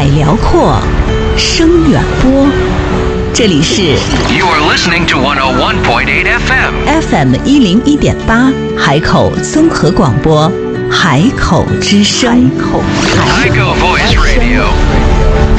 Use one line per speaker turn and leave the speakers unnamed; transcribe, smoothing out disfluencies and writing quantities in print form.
辽阔，声远播。这里是
You are listening to 101.8 FM
FM101.8 海口综合广播，海口之声。
Haikou Voice Radio。